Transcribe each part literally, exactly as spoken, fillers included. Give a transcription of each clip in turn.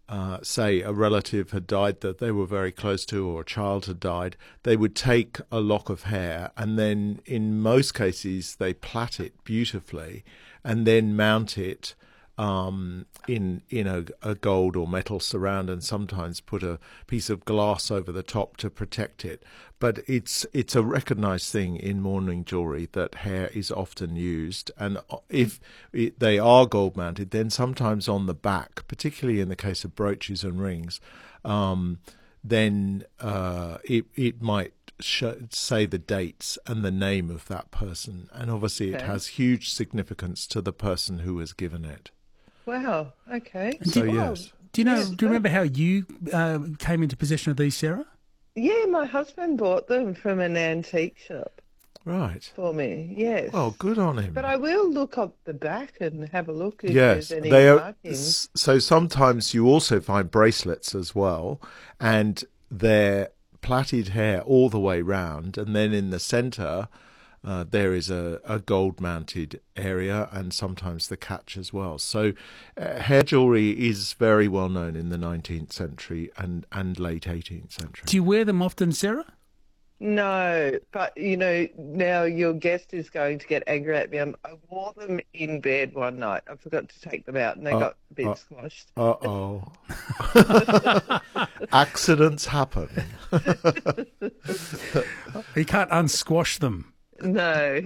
uh, say, a relative had died that they were very close to, or a child had died, they would take a lock of hair and then, in most cases, they plait it beautifully and then mount it Um, in in a, a gold or metal surround, and sometimes put a piece of glass over the top to protect it. But it's it's a recognised thing in mourning jewellery that hair is often used, and if it, they are gold mounted, then sometimes on the back, particularly in the case of brooches and rings, um, then uh, it it might show, say the dates and the name of that person, and obviously it Okay. has huge significance to the person who has given it. Wow. Okay. So do, yes, do you know? Yes, Do you remember how you uh, came into possession of these, Sarah? Yeah, my husband bought them from an antique shop right. for me. Yes. Well, good on him. But I will look up the back and have a look if Yes, there's any they are. markings. s- So sometimes you also find bracelets as well, and they're plaited hair all the way round, and then in the centre uh, there is a, a gold-mounted area, and sometimes the catch as well. So uh, hair jewellery is very well known in the nineteenth century and, and late eighteenth century. Do you wear them often, Sarah? No, but you know, now your guest is going to get angry at me. Um, I wore them in bed one night. I forgot to take them out, and they Uh, got a bit uh, squashed. Uh-oh. Accidents happen. You can't unsquash them. No.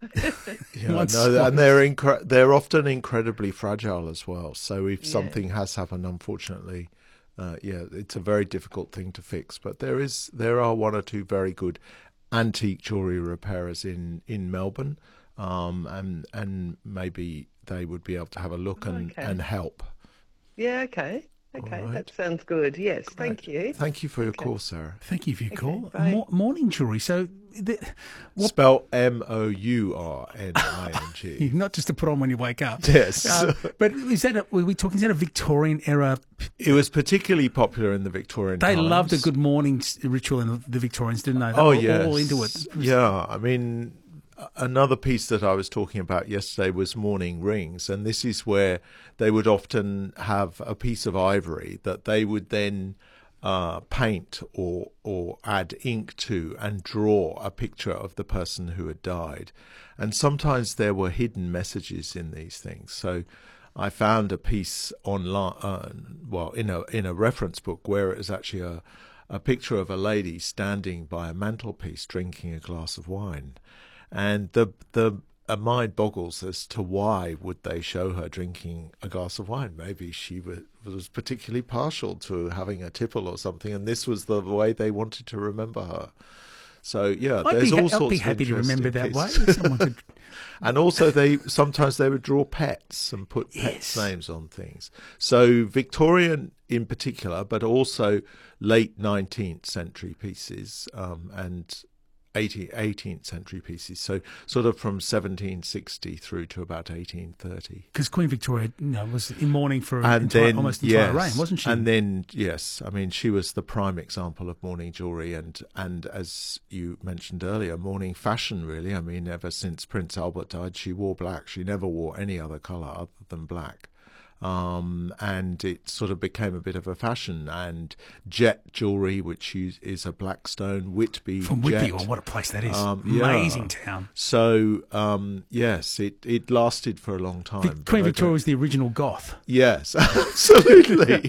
Yeah, Once no, squashed. and they're incre- they're often incredibly fragile as well. So if Yeah. something has happened, unfortunately, uh, yeah, it's a very difficult thing to fix. But there is there are one or two very good antique jewellery repairers in in Melbourne, um, and and maybe they would be able to have a look and, Okay. and help. Yeah. Okay. Okay. All right. That sounds good. Yes. Thank you. Thank you for your Okay. call, Sarah. Thank you for your Okay, call. bye. Mo- morning jewellery. So, the, what, Spell M O U R N I N G. not just to put on when you wake up. Yes. Uh, but is that a, were we talking? Is that a Victorian era? It was particularly popular in the Victorian They times. loved a good morning s- ritual in the, the Victorians, didn't they? They Oh, were yes. all into it. Yeah, I mean, another piece that I was talking about yesterday was mourning rings, and this is where they would often have a piece of ivory that they would then uh, paint or or add ink to and draw a picture of the person who had died. And sometimes there were hidden messages in these things. So I found a piece online, uh, well, in a in a reference book where it was actually a a picture of a lady standing by a mantelpiece drinking a glass of wine. And the the uh, mind boggles as to why would they show her drinking a glass of wine. Maybe she was, was particularly partial to having a tipple or something, and this was the way they wanted to remember her. So yeah, I'd there's be, all ha- sorts I'd be of happy to remember interesting that way. pieces. Someone could, And also, they sometimes they would draw pets and put pets' Yes. names on things. So Victorian in particular, but also late nineteenth century pieces um, and eighteenth century pieces. So sort of from seventeen sixty through to about eighteen thirty. because Queen Victoria, you know, was in mourning for And entire, then, almost entire yes, reign, wasn't she? And then, yes, I mean, she was the prime example of mourning jewellery, and and as you mentioned earlier, mourning fashion. Really, I mean, ever since Prince Albert died, she wore black. She never wore any other colour other than black. Um, and it sort of became a bit of a fashion. And jet jewellery, which is, is a black stone, Whitby From Whitby, jet. oh, what a place that is. Um, yeah. Amazing town. So um, yes, it, it lasted for a long time. Vic- but Queen I Victoria don't- was the original goth. Yes, absolutely.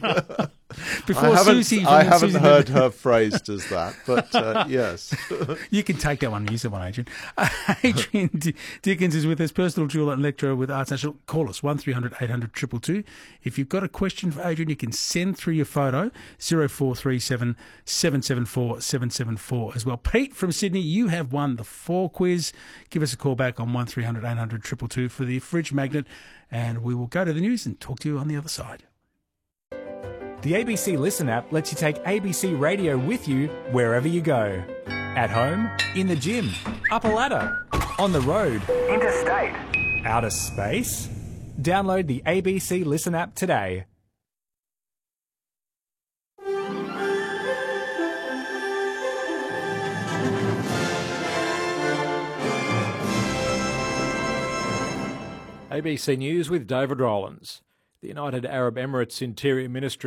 Before I haven't, Susie, I haven't Susie heard her phrased as that, but uh, yes. You can take that one and use that one, Adrian. Uh, Adrian D- Dickens is with us, personal jeweller and lecturer with Arts National. Call us, one three hundred eight hundred two two two. If you've got a question for Adrian, you can send through your photo, zero four three seven seven seven four seven seven four as well. Pete from Sydney, you have won the four quiz. Give us a call back on one three hundred eight hundred two two two for the fridge magnet, and we will go to the news and talk to you on the other side. The A B C Listen app lets you take A B C Radio with you wherever you go. At home, in the gym, up a ladder, on the road, interstate, outer space. Download the A B C Listen app today. A B C News with David Rowlands. The United Arab Emirates Interior Ministry